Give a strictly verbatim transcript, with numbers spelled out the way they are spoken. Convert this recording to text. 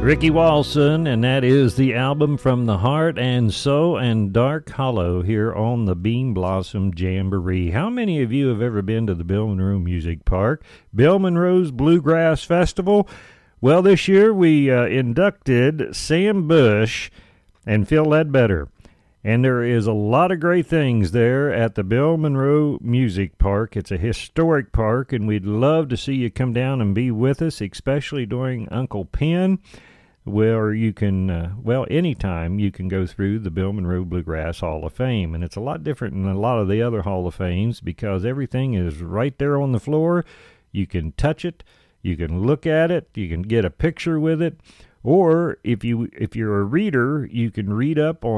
Ricky Walson, and that is the album From the Heart and Soul and Dark Hollow here on the Bean Blossom Jamboree. How many of you have ever been to the Bill Monroe Music Park? Bill Monroe's Bluegrass Festival? Well, this year we uh, inducted Sam Bush and Phil Ledbetter. And there is a lot of great things there at the Bill Monroe Music Park. It's a historic park, and we'd love to see you come down and be with us, especially during Uncle Pen, where you can, uh, well, anytime you can go through the Bill Monroe Bluegrass Hall of Fame. And it's a lot different than a lot of the other Hall of Fames because everything is right there on the floor. You can touch it, you can look at it, you can get a picture with it. Or if you if you're a reader, you can read up on